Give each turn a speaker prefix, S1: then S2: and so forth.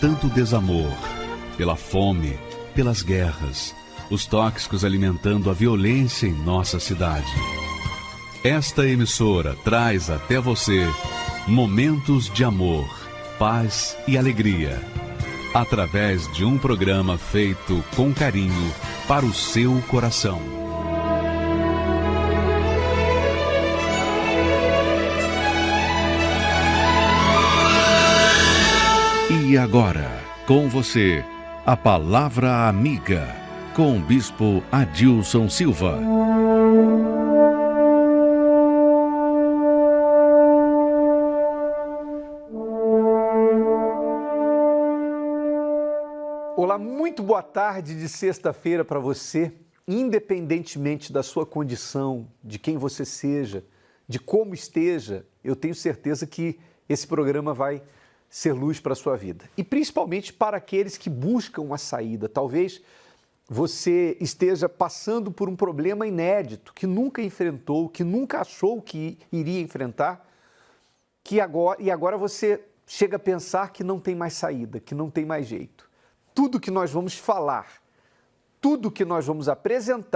S1: tanto desamor, pela fome, pelas guerras, os tóxicos alimentando a violência em nossa cidade. Esta emissora traz até você momentos de amor, paz e alegria, através de um programa feito com carinho para o seu coração. E agora, com você, a Palavra Amiga, com o Bispo Adilson Silva.
S2: Olá, muito boa tarde de sexta-feira para você, independentemente da sua condição, de quem você seja, de como esteja, eu tenho certeza que esse programa vai ser luz para a sua vida. E principalmente para aqueles que buscam uma saída. Talvez você esteja passando por um problema inédito, que nunca enfrentou, que nunca achou que iria enfrentar, e agora você chega a pensar que não tem mais saída, que não tem mais jeito. Tudo que nós vamos falar, tudo que nós vamos apresentar